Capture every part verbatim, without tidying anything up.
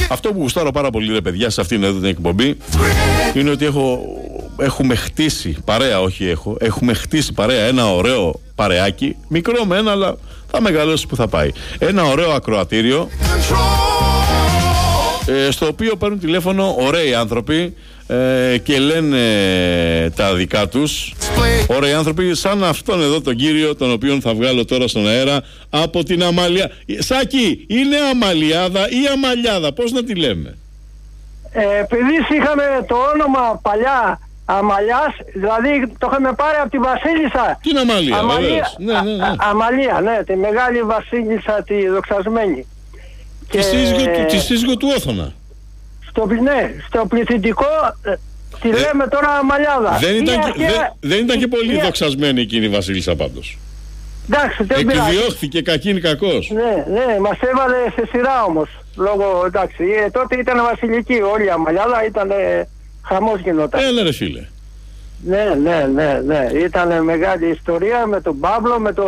Αυτό που γουστάρω πάρα πολύ, ρε παιδιά, σε αυτήν εδώ την εκπομπή είναι ότι έχω, έχουμε χτίσει παρέα, όχι έχω, έχουμε χτίσει παρέα ένα ωραίο παρεάκι, μικρό με ένα, αλλά θα μεγαλώσει που θα πάει. Ένα ωραίο ακροατήριο, ε, στο οποίο παίρνουν τηλέφωνο ωραίοι άνθρωποι ε, και λένε τα δικά τους. Ωραίοι άνθρωποι σαν αυτόν εδώ τον κύριο, τον οποίον θα βγάλω τώρα στον αέρα από την Αμαλιά. Σάκη, είναι Αμαλιάδα ή Αμαλιάδα, πώς να τη λέμε? Ε, επειδή είχαμε το όνομα παλιά Αμαλιάς, δηλαδή το είχαμε πάρει από τη Βασίλισσα. Την Αμαλία, Αμαλία, ναι, ναι, ναι. Α, Αμαλία, ναι, τη μεγάλη Βασίλισσα, τη δοξασμένη. Τη και... σύζυγο, τη σύζυγο του Όθωνα. Στο, ναι, στο πληθυντικό τη ε, λέμε τώρα Αμαλιάδα. Δεν ήταν, αρχαία... δε, δεν ήταν και πολύ η... δοξασμένη εκείνη η Βασίλισσα πάντως. Εντάξει, δεν εκδιώχθηκε κακήν κακός. Ναι, ναι, μας έβαλε σε σειρά όμως. Λόγω, εντάξει, ε, τότε ήταν βασιλική όλη η Αμαλιάδα, ήταν χαμός γινόταν. Έλα ρε φίλε. Ναι, ναι, ναι, ναι. Ήταν μεγάλη ιστορία με τον Παύλο, με, το,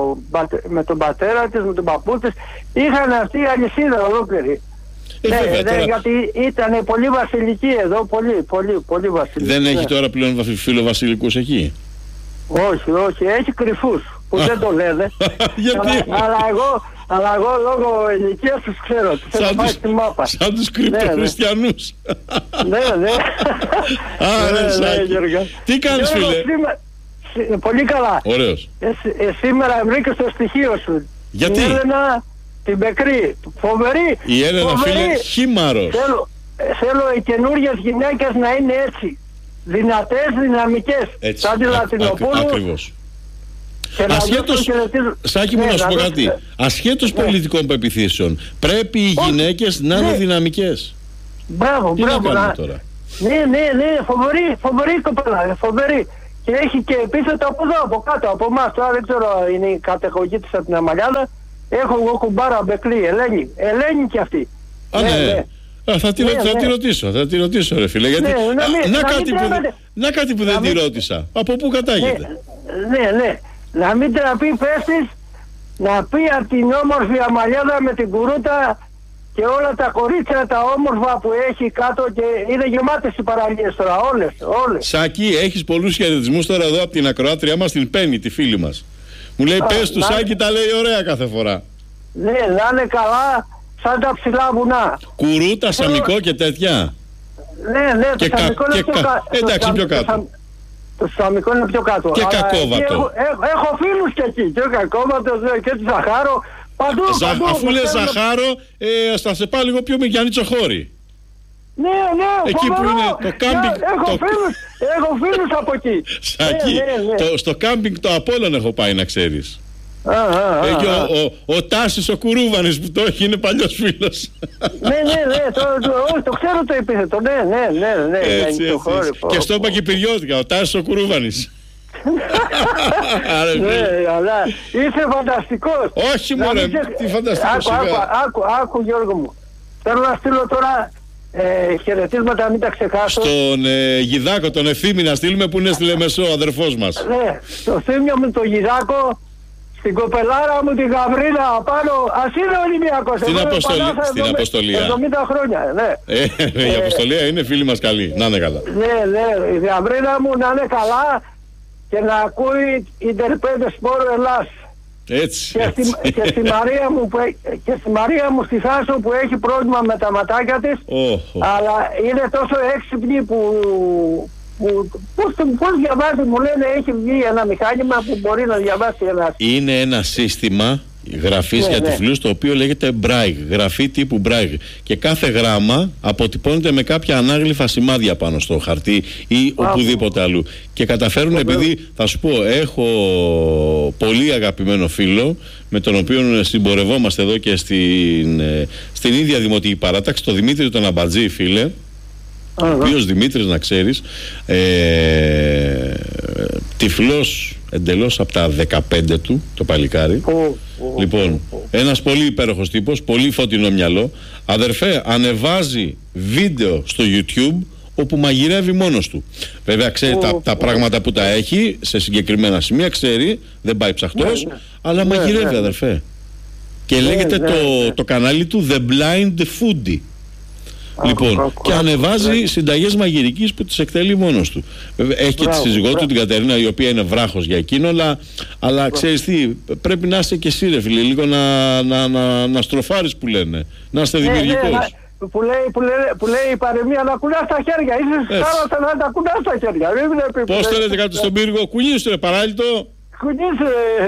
με τον πατέρα της, με τον παππού της. Είχαν αυτή η αλυσίδα ολόκληρη. Ε, ναι, βέβαια, ναι, τώρα... γιατί ήταν πολύ βασιλική εδώ, πολύ, πολύ, πολύ βασιλική. Δεν ναι. έχει τώρα πλέον φίλο βασιλικούς εκεί? Όχι, όχι, έχει κρυφούς που δεν το λένε. Γιατί? αλλά, αλλά, εγώ, αλλά εγώ λόγω ηλικίας τους ξέρω, τους έχω πάει στη μάπα. Σαν τους κρυπτοχριστιανούς. Ναι, ναι. Άρα, Σάκη. Τι κάνεις, φίλε? Πολύ καλά. Ωραίος. Σήμερα βρήκες το στοιχείο σου. Γιατί? Την Έλενα, την Μπεκρή, φοβερή. Η Έλενα, φίλε, χήμαρος. Θέλω, θέλω οι καινούριες γυναίκες να είναι έτσι. Δυνατές, δυναμικές. Έτσι, σαν τη Λατινοπούλου. Ακριβώς. Ασχέτως, Σάκη μου, ναι, να σου πω κάτι. Ναι. Ασχέτως ναι. πολιτικών πεποιθήσεων, πρέπει οι γυναίκες να είναι ναι. δυναμικές. Μπράβο, τι μπράβο. να κάνουμε τώρα? Ναι, ναι, ναι, φοβερή, φοβερή κοπέλα, φοβερή. Και έχει και επίθετο από εδώ, από κάτω, από εμάς. Τώρα δεν ξέρω, είναι η κατεχογή της από την Αμαλιάδα. Έχω εγώ κουμπάρα Μπεκλή, Ελένη. Ελένη κι αυτή. Α, ναι, ναι. ναι. Α, θα, τη, ναι, θα ναι. τη ρωτήσω, θα τη ρωτήσω ρε φίλε, γιατί... Ναι, να, μην, να, να, κάτι που, να κάτι που να δεν μην... τη ρώτησα. Από πού κατάγεται? Ναι, ναι, ναι. Να μην τραπεί πέστης, να πει από την όμορφη Αμαλιάδα με την κουρούτα και όλα τα κορίτσια τα όμορφα που έχει κάτω, και είναι γεμάτες οι παραλίες τώρα, όλες, όλες. Σάκη, έχεις πολλούς χαιρετισμούς τώρα εδώ από την ακροάτρια μας, την Πέννη, τη φίλη μας. Μου λέει, α, πες του, να... Σάκη, τα λέει ωραία κάθε φορά. Ναι, να είναι καλά, σαν τα ψηλά βουνά. Κουρούτα, σαμικό και τέτοια. Ναι, ναι, το σαμικό είναι πιο κάτω. Εντάξει, πιο κάτω. Το σαμικό είναι πιο κάτω. Και κακόβατο. Έχω, έχω, έχω φίλους και εκεί. Και ο κακόβατος και τη Ζαχάρο. Παντού, Ζα, παντού. Αφού λες Ζαχάρο, ε, θα σε πάω λίγο πιο με Γιάννη Τσοχώρη. Ναι, ναι, εκεί φοβερό. Που είναι το κάμπινγκ. Έχω, το... φίλους, έχω φίλους από εκεί. Σάκη, ναι, ναι, ναι. Το, στο κάμπινγκ το Απόλλων έχω πάει, να ξέρεις. Α, α, α, έχει α. ο, ο, ο Τάσης ο Κουρούβανης που το έχει, είναι παλιός φίλος. Ναι, ναι, ναι, το, το, το ξέρω το επίθετο, ναι, ναι, ναι, ναι. Έτσι, έτσι, έτσι. Χώρι, και στο είπα και πυριώτικα, ο Τάσης ο Κουρούβανης. Ναι, αλλά είσαι φανταστικός. Όχι μωρέ, τι φανταστικός. Άκου, άκου, άκου Γιώργο μου. Θέλω να στείλω τώρα ε, χαιρετίσματα, μην τα ξεχάσω. Στον ε, Γιδάκο, τον Ευθύμη να στείλουμε, που είναι στη Λεμεσό, ο αδερφός μας. Ναι, στο Θύμιο μου τον Γιδάκο, στην κοπελάρα μου τη Γαβρίλα πάνω, ας είναι Ολυμπιακός. Στην Αποστολή, στην Αποστολία. εβδομήντα χρόνια, ναι. Ε, η Αποστολία είναι φίλη μας καλή, να είναι καλά. Ναι, ναι, η Γαβρίλα μου να είναι καλά και να ακούει Ιντερπέντε Σπόρο Ελλάς. Έτσι, και, έτσι. Στη, και, στη Μαρία μου που, και στη Μαρία μου στη Θάσο που έχει πρόβλημα με τα ματάκια της, oh, oh. αλλά είναι τόσο έξυπνη που... Πώς διαβάζει, μου λένε, έχει βγει ένα μηχάνημα που μπορεί να διαβάσει ένα... Είναι ένα σύστημα γραφής, ναι, για τυφλούς, ναι, το οποίο λέγεται Braille, γραφή τύπου Braille, και κάθε γράμμα αποτυπώνεται με κάποια ανάγλυφα σημάδια πάνω στο χαρτί ή ah, οπουδήποτε oh. αλλού, και καταφέρουν, oh, επειδή θα σου πω, έχω πολύ αγαπημένο φίλο με τον οποίο συμπορευόμαστε εδώ και στην, στην ίδια δημοτική παράταξη, το Δημήτρη τον Αμπατζή, φίλε, ο uh-huh. οποίος Δημήτρης, να ξέρεις, ε, τυφλός εντελώς από τα δεκαπέντε του το παλικάρι. Oh, oh, λοιπόν, oh, oh. ένας πολύ υπέροχος τύπος, πολύ φωτεινό μυαλό. Αδερφέ, ανεβάζει βίντεο στο YouTube όπου μαγειρεύει μόνος του. Βέβαια ξέρει oh, τα, τα oh. πράγματα που τα έχει σε συγκεκριμένα σημεία, ξέρει, δεν πάει ψαχτός, yeah, αλλά yeah, μαγειρεύει, yeah, αδερφέ. Και yeah, λέγεται yeah, το, yeah. το κανάλι του The Blind Foodie. Λοιπόν, α, και α, ανεβάζει α, συνταγές μαγειρικής που τις εκτελεί μόνος του. Βέβαια, έχει και τη σύζυγό του, την Κατερίνα, η οποία είναι βράχος για εκείνο, αλλά, αλλά ξέρεις τι, πρέπει να είσαι και εσύ, ρε φίλε, λίγο να, να, να, να στροφάρεις που λένε, να είστε δημιουργικός. Ναι, ναι, που, λέει, που, λέει, που λέει η παροιμία να κουνάς τα χέρια, είσαι σκάλωσα να τα κουνάς τα χέρια. Πώς θέλετε κάτω στον πύργο, κουνήσου ρε παράλληλο. Κουνήσου,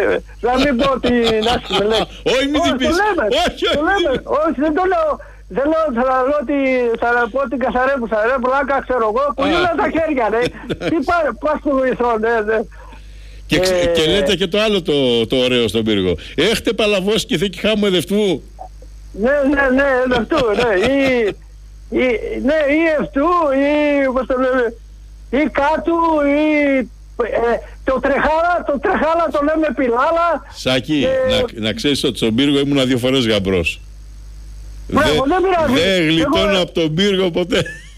να μην πω ότι να σου με λέει. Όχι, μην την πεις. Όχι, όχι, δεν το λέω. Δεν λέω, θα λέω ότι θα πω την Κασαρέπουσα, ρε πλάκα, ξέρω εγώ, κουνήσου τα χέρια, ρε. Τι πας που βοηθώ, ναι, ναι. Και, ε... και λέτε και το άλλο το, το ωραίο στον πύργο. Έχετε παλαβώσει και θήκη χάμου εδευτού. Ναι, ναι, ναι, εδευτού, ναι. Ή, ή, ναι, ή ευτού, ή, πώς το λέμε, ή κάτου, ή ε, το τρεχάλα, το τρεχάλα το λέμε πιλάλα. Σάκη, ε, να, να ξέρεις ότι στον πύργο ήμουνα δύο φορές γαμπρός. Μπράβο, δεν πειράζει. Δεν γλιτώνω εγώ... από τον πύργο ποτέ.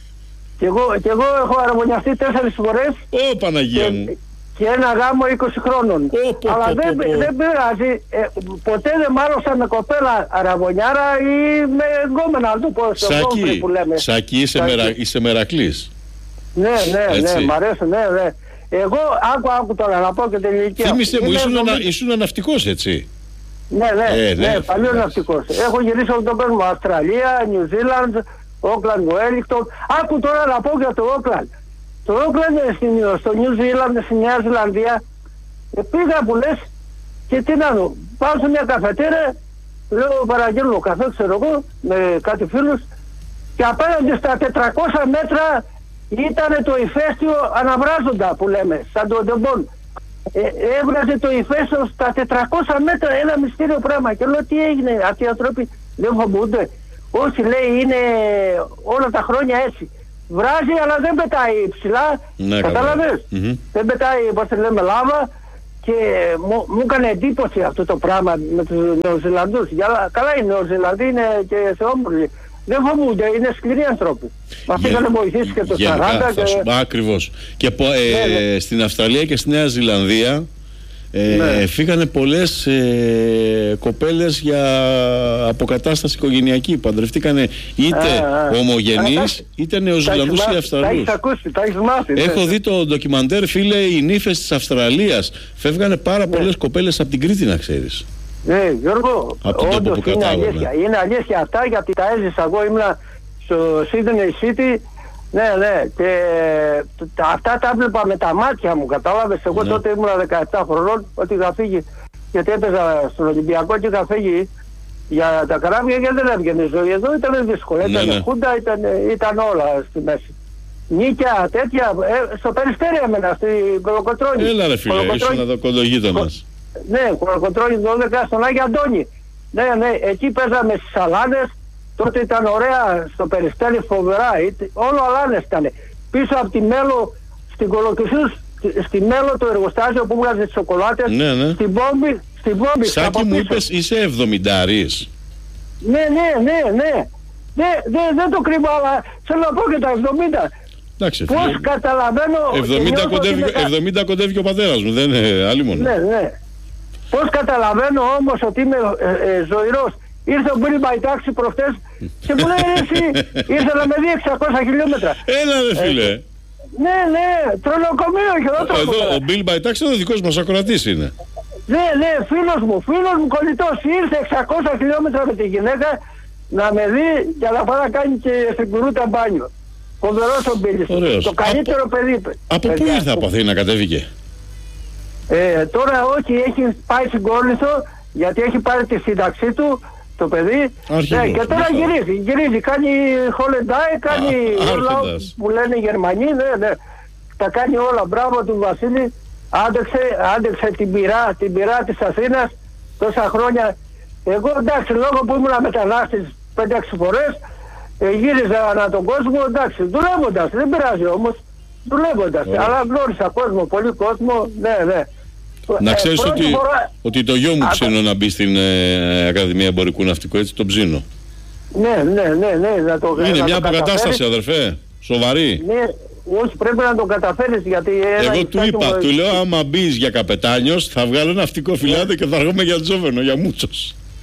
Και εγώ, και εγώ έχω αρμονιαστεί τέσσερις φορές. Ω Παναγία και, μου. Και ένα γάμο είκοσι χρόνων. Ω, πω, Αλλά πω, δεν, πω, πω. δεν πειράζει. Ε, ποτέ δεν μάλωσα με κοπέλα αραβωνιάρα ή με γκόμενα, να το πω στο Σάκη, που λέμε. Σάκη, είσαι, μερα, είσαι μερακλής. Ναι, ναι, έτσι. ναι, μ' αρέσει, ναι, ναι. Εγώ, άκου, άκου τώρα να πω και την ηλικία. Θύμισε μου, ήσουν, εβδομήντα... ανα, ήσουν ναυτικός, έτσι. Ναι, ναι, ε, ναι, ναι, παλιός ναυτικός. Έχω γυρίσει από τον κόσμο Αυστραλία, Νιου Ζήλαντ, Όκλαντ, Wellington. Άκου τώρα να πω για το Όκλαντ. Το Όκλαντ στο Νιου Ζήλαντ, στη Νέα Ζηλανδία, πήγα που λες και τι να δω. Πάω σε μια καφετέρα, λέω παραγγέλνω καφέ, ξέρω εγώ, με κάτι φίλους, και απέναντι στα τετρακόσια μέτρα ήταν το ηφαίστειο αναβράζοντα που λέμε, σαν το Ντεμπον. Ε, έβγαζε το ηφαίστειο στα τετρακόσια μέτρα, ένα μυστήριο πράγμα. Και λέω τι έγινε, αυτοί οι άνθρωποι δεν φοβούνται. Όχι, λέει, είναι όλα τα χρόνια έτσι. Βράζει αλλά δεν πετάει ψηλά, ναι, καταλαβες. Mm-hmm. Δεν πετάει, πώς το λέμε, λάβα. Και μου, μου έκανε εντύπωση αυτό το πράγμα με τους Νεοζηλανδούς. Καλά οι Νεοζηλανδοί είναι και θεόμπρουλοι. Δεν φοβούνται, είναι σκληροί άνθρωποι. Μας είχαν βοηθήσει και το σαράντα. Και... Σου, ακριβώς. Και ε, ναι, ναι. στην Αυστραλία και στη Νέα Ζηλανδία ε, ναι. φύγανε πολλές ε, κοπέλες για αποκατάσταση οικογενειακή. Παντρευτήκανε είτε α, ομογενείς α, είτε Νεοζηλανδούς ή Αυστραλούς. Τα έχεις ακούσει, τα έχεις μάθει. Έχω ναι. δει το ντοκιμαντέρ, φίλε, οι νύφες της Αυστραλίας. Φεύγανε πάρα ναι. πολλές κοπέλες από την Κρήτη, να ξέρεις. Ναι, Γιώργο, όντως είναι αλήθεια. Είναι αλήθεια αυτά, γιατί τα έζησα. Εγώ ήμουν στο Sydney City. Ναι, ναι, και αυτά τα έβλεπα με τα μάτια μου, κατάλαβες. Εγώ ναι. τότε ήμουν δεκαεπτά χρονών, ότι είχα φύγει, γιατί έπαιζα στον Ολυμπιακό και είχα φύγει για τα καράβια και δεν έβγαινε η ζωή. Εδώ ήταν δύσκολο, ναι, ήταν ναι. χούντα, ήταν, ήταν όλα στη μέση. Νίκια, τέτοια, ε, στο Περιστέρι έμενα, στην Κολοκοτρώνη. Έλα ρε φίλε, ήσουν εδώ κοντογείτονας. Ναι, Κολοκοτρώνη δώδεκα στον Άγιο Αντώνη. Ναι, ναι, εκεί παίζαμε στις αλάνες. Τότε ήταν ωραία στο Περιστέρι, φοβερά. Όλο αλάνες ήταν. Πίσω από τη Μέλο, στην Κολοκυθούς, στη Μέλο το εργοστάσιο που βγάζει τις σοκολάτες. Ναι, ναι. Στην Πόμπη, στην Πόμπη. Σάκη μου είπες είσαι εβδομηντάρης. Ναι, ναι, ναι, ναι. Ναι, ναι, δεν το κρύβω, αλλά θέλω να πω και τα εβδομήντα. Εντάξει, πώς φίλε, καταλαβαίνω... εβδομήντα κοντεύει, μετά... εβδομήντα κοντεύει και ο πατέρας μου, δεν είναι άλλη μόνο. Ναι, ναι. Πώς καταλαβαίνω όμως ότι είμαι ε, ε, ζωηρός. Ήρθε ο Μπίλι Μπαϊτάξη προχτές και μου λέει εσύ ήρθε να με δει εξακόσια χιλιόμετρα. Έλα ρε φίλε. Ε, ναι, ναι, τρονοκομείο χειρότερο. Εδώ ο Μπίλι Μπαϊτάξη είναι ο δικός μας ακροατής είναι. Ναι, ναι, φίλος μου, φίλος μου κολλητός. Ήρθε εξακόσια χιλιόμετρα με τη γυναίκα να με δει για να πάει να κάνει και στην Κουρούτα μπάνιο. Φοβερός ο Μπίλης. Το καλύτερο από, παιδί. Από πού ήρθε από Αθήνα, κατέβηκε? Ε, τώρα όχι, έχει πάει στην Κόρνηθο γιατί έχει πάρει τη σύνταξή του το παιδί. Ναι, και τώρα γυρίζει, γυρίζει, κάνει χολεντάι, κάνει όλα που λένε οι Γερμανοί, ναι, ναι. Τα κάνει όλα, μπράβο του Βασίλη. Άντεξε, άντεξε την πυρά, την πυρά της Αθήνας τόσα χρόνια. Εγώ εντάξει, λόγω που ήμουν μετανάστης πέντε έξι φορές, ε, γύριζα ανά τον κόσμο, εντάξει, δουλεύοντας, δεν πειράζει όμως, δουλεύοντας. Yeah. Αλλά γνώρισα κόσμο, πολύ κόσμο, ναι, ναι. Να ξέρεις ε, ότι, φορά... ότι το γιο μου Α, ψήνω να μπει στην ε, Ακαδημία Εμπορικού Ναυτικού, έτσι τον ψήνω. Ναι, ναι, ναι, ναι. Να το, είναι να μια το αποκατάσταση, αδερφέ, σοβαρή. Ναι, όχι, πρέπει να το καταφέρεις γιατί... Εγώ του είπα, μου... του λέω άμα μπεις για καπετάνιος θα βγάλω ναυτικό φυλάδι και θα έρχομαι για Τζόβενο, για Μούτσος.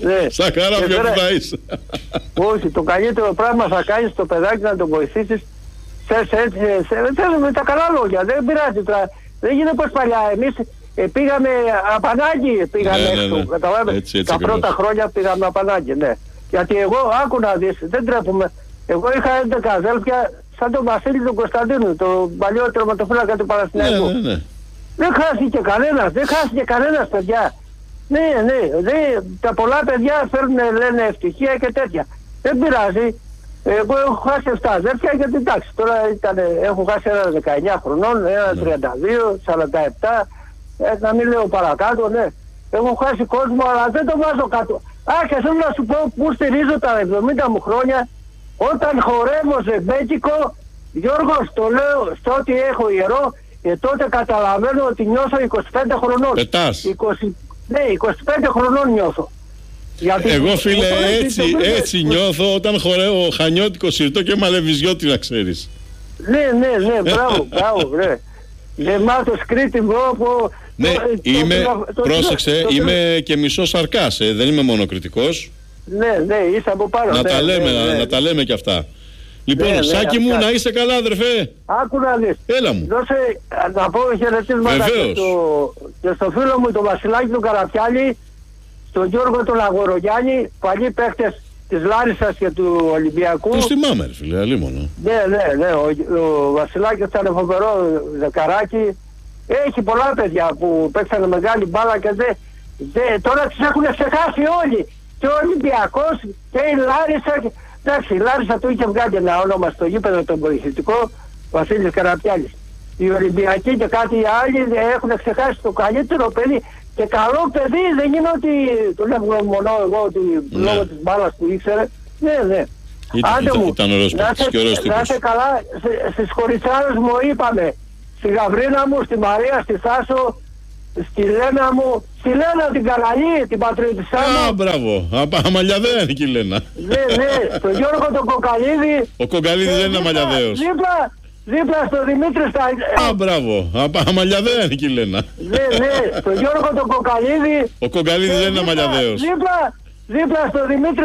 Ναι. Σαν καράβια που θα είσαι. Όχι, το καλύτερο πράγμα θα κάνεις το παιδάκι να το βοηθήσεις. Θες έτσι, θέλουμε τα καλά λόγια, δεν πειράζει τώρα. Δεν γίνεται πως παλιά. Εμείς ε, πήγαμε απανάγκη, πήγαμε ναι, έξω. Ναι, ναι. Έτσι, έτσι, τα πρώτα ακριβώς. χρόνια πήγαμε απανάγκη, ναι. Γιατί εγώ, άκου να δεις, δεν τρέπουμε. Εγώ είχα έντεκα αδέλφια σαν τον Βασίλη τον Κωνσταντίνου, τον παλιό τερματοφύλακα του Παναθηναϊκού. Ναι, ναι, ναι. Δεν χάθηκε κανένας, δεν χάθηκε κανένας, παιδιά. Ναι, ναι, ναι, τα πολλά παιδιά φέρνουν, λένε ευτυχία και τέτοια. Δεν πειράζει. Εγώ έχω χάσει επτά αδέρφια γιατί εντάξει, τώρα ήταν, έχω χάσει ένα δεκαεννιά χρονών, ένα τριάντα δύο, σαράντα επτά, ε, να μην λέω παρακάτω, ναι. Έχω χάσει κόσμο, αλλά δεν το βάζω κάτω. Α, και θέλω να σου πω που στηρίζω τα εβδομήντα μου χρόνια, όταν χορεύω ζεμπέκικο, Γιώργο, το λέω στο ότι έχω ιερό, και τότε καταλαβαίνω ότι νιώθω είκοσι πέντε χρονών. Πετάς. είκοσι, ναι, είκοσι πέντε χρονών νιώθω. Γιατί εγώ φίλε έτσι, έτσι νιώθω όταν χορεύω χανιώτικο σιρτό και μαλεβιζιώτη, να ξέρεις. Ναι, ναι, ναι, μπράβο, μπράβο, ναι. Γεμάτος Κρήτη που... Ναι, είμαι, πρόσεξε, είμαι και μισός Σαρκάς, ε, δεν είμαι μόνο Κρητικός. Ναι, ναι, είσαι από πάνω. Να ναι, τα λέμε, ναι, να, ναι. να τα λέμε κι αυτά. Λοιπόν, ναι, ναι, Σάκη αυτά. μου, να είσαι καλά, αδερφέ. Άκου να δεις. Έλα μου. Δώσε, να πω χαιρετίσματα και στο, και στο φίλο μου τον Βασιλάκη του Καραπιάλη, στον Γιώργο τον Αγορογιάννη, παλιοί παίχτες της Λάρισσας και του Ολυμπιακού. Τους θυμάμαι ρε φίλε, αλίμονο. Ναι, ναι, ναι, ο, ο Βασιλάκης ήταν φοβερό δεκαράκι. Έχει πολλά παιδιά που παίξανε μεγάλη μπάλα και δε, δε, τώρα τις έχουν ξεχάσει όλοι. Και ο Ολυμπιακός και η Λάρισσα. Εντάξει, η Λάρισσα του είχε βγάλει ένα όνομα στο γήπεδο τον βοηθητικό, Βασίλης Καραπιάλης. Οι Ολυμπιακοί και κάτι άλλοι έχουν ξεχάσει το καλύτερο παιδί. Και καλό παιδί, δεν είναι ότι το λέω μόνο εγώ ότι ναι. λόγω της μπάλας που ήξερε. Ναι, ναι. Ήταν, Άντε ήταν, μου, ήταν ωραίος παίκτης και ωραίος τύπος. να είστε καλά, στις κοριτσάρες μου είπαμε, στη Γαβρίνα μου, στη Μαρία, στη Θάσο, στη Λένα μου, στη Λένα την Καραλή, την πατρίδισά μου. Α, μπράβο. Αμαλιαδέα είναι και η Λένα. Ναι, ναι, τον Γιώργο τον Κοκαλίδη. Ο Κοκαλίδης δεν είναι αμαλιαδέος. Δίπλα, δίπλα στο Δημήτρη στα... Α, μπράβο. Αμαλιαδέα είναι και η Λένα. Ναι, ναι, τον Γιώργο τον Κοκαλίδη. Ο Κοκαλίδης δεν είναι αμαλιαδέος. Δίπλα, δίπλα στο Δημήτρη